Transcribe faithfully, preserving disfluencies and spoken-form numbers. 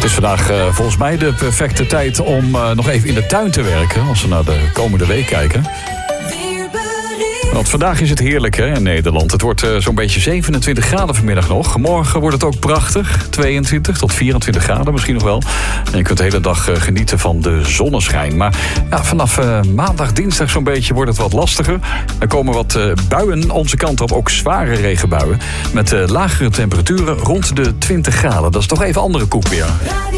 is vandaag uh, volgens mij de perfecte tijd om uh, nog even in de tuin te werken. Als we naar de komende week kijken. Want vandaag is het heerlijk hè, in Nederland. Het wordt uh, zo'n beetje zevenentwintig graden vanmiddag nog. Morgen wordt het ook prachtig. tweeëntwintig tot vierentwintig graden misschien nog wel. En je kunt de hele dag uh, genieten van de zonneschijn. Maar ja, vanaf uh, maandag, dinsdag zo'n beetje wordt het wat lastiger. Er komen wat uh, buien onze kant op. Ook zware regenbuien. Met uh, lagere temperaturen rond de twintig graden. Dat is toch even andere koek weer.